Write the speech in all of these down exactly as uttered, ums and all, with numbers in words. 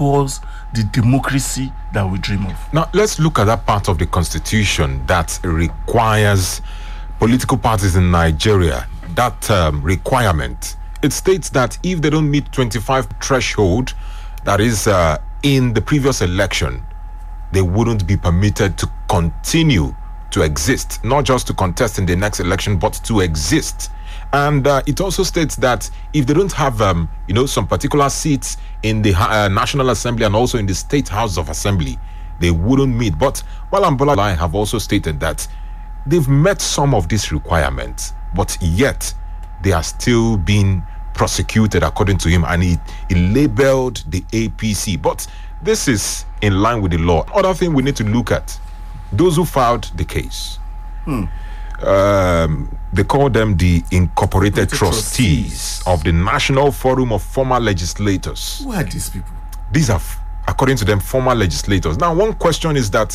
towards the democracy that we dream of. Now, let's look at that part of the Constitution that requires political parties in Nigeria, that um, requirement. It states that if they don't meet twenty-five threshold, that is uh, in the previous election, they wouldn't be permitted to continue to exist, not just to contest in the next election, but to exist. And uh, it also states that if they don't have, um, you know, some particular seats in the uh, National Assembly and also in the State House of Assembly, they wouldn't meet. But Malam Bola Lai have also stated that they've met some of these requirements, but yet they are still being prosecuted, according to him, and he, he labeled the A P C. But this is in line with the law. Other thing we need to look at, those who filed the case. Hmm. Um, they call them the Incorporated trustees, trustees of the National Forum of Former Legislators. Who are these people? These are, according to them, former legislators. Now, one question is that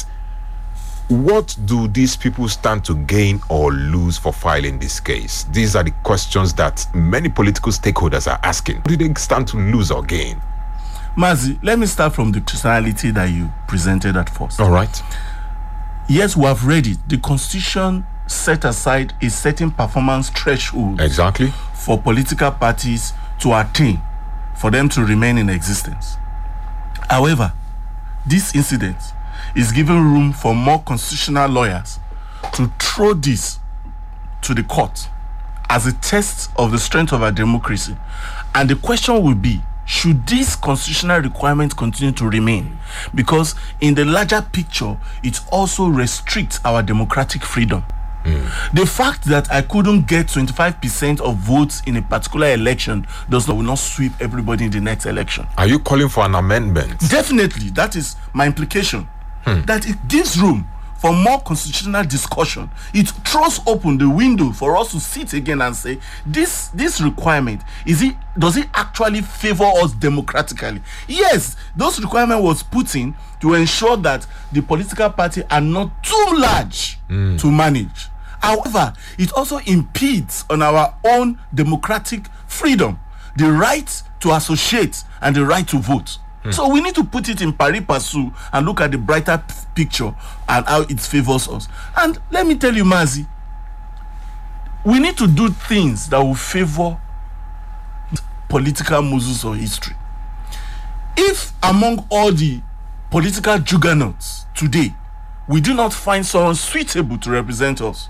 what do these people stand to gain or lose for filing this case? These are the questions that many political stakeholders are asking. What do they stand to lose or gain? Mazi, let me start from the personality that you presented at first. All right. Yes, we have read it. The Constitution set aside a certain performance threshold exactly for political parties to attain for them to remain in existence. However, this incident is giving room for more constitutional lawyers to throw this to the court as a test of the strength of our democracy. And the question will be, should these constitutional requirements continue to remain? Because in the larger picture, it also restricts our democratic freedom. Mm. The fact that I couldn't get twenty-five percent of votes in a particular election does not, will not sweep everybody in the next election. Are you calling for an amendment? Definitely. That is my implication. Hmm. That it gives room for more constitutional discussion. It throws open the window for us to sit again and say, this this requirement, is it does it actually favor us democratically? Yes, those requirement was put in to ensure that the political party are not too large mm. to manage. However, it also impedes on our own democratic freedom, the right to associate and the right to vote. Mm. So we need to put it in pari passu and look at the brighter p- picture and how it favors us. And let me tell you, Mazi, we need to do things that will favor political muses or history. If among all the political juggernauts today, we do not find someone suitable to represent us,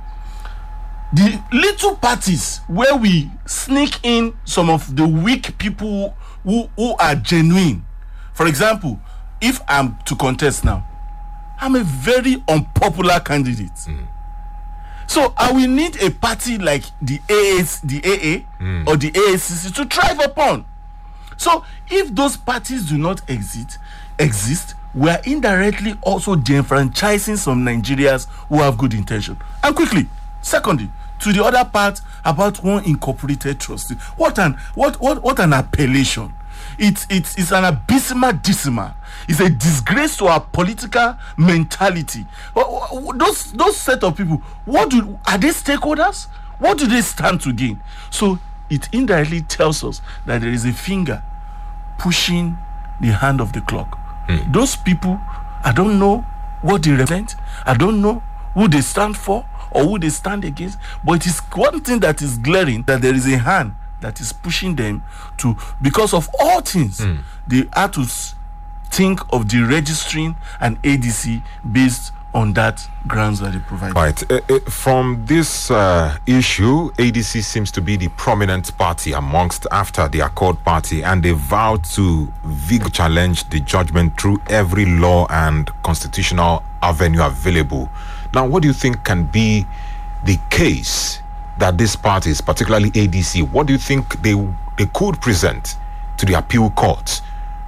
the little parties where we sneak in some of the weak people who, who are genuine. For example, if I'm to contest now, I'm a very unpopular candidate. Mm. So I will need a party like the A A, the A A mm. or the A A C C to thrive upon. So if those parties do not exist, exist, we are indirectly also disenfranchising some Nigerians who have good intention. And quickly, secondly, to the other part about one incorporated trustee. What an what what what an appellation! It's it's it's an abysmal decimal. It's a disgrace to our political mentality. Those those set of people, what do are they stakeholders? What do they stand to gain? So it indirectly tells us that there is a finger pushing the hand of the clock. Mm. Those people, I don't know what they represent. I don't know who they stand for or who they stand against. But it is one thing that is glaring, that there is a hand that is pushing them to, because of all things, mm. they have to think of the registering an A D C based on that grounds that they provide. Right. Uh, uh, from this uh, issue, A D C seems to be the prominent party amongst after the Accord Party, and they vowed to vigorously challenge the judgment through every law and constitutional avenue available. Now, what do you think can be the case that these parties, particularly A D C, what do you think they they could present to the appeal court?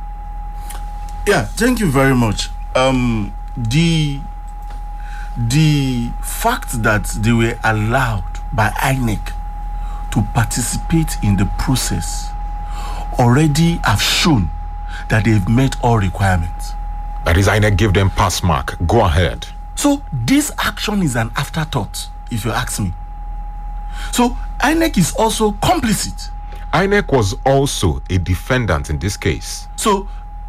Yeah, thank you very much. Um, the the fact that they were allowed by I N E C to participate in the process already have shown that they've met all requirements. That is, I N E C gave them pass mark. Go ahead. So this action is an afterthought, if you ask me. So I N E C is also complicit. I N E C was also a defendant in this case. So